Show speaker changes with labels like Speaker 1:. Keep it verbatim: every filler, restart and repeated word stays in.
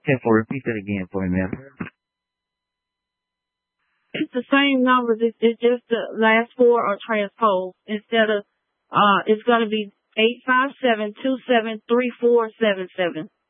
Speaker 1: Okay, for repeat that again for me, ma'am.
Speaker 2: It's the same numbers. It's, it's just the last four are transposed. Instead of, uh, it's going to be eight five seven two seven three four seven seven.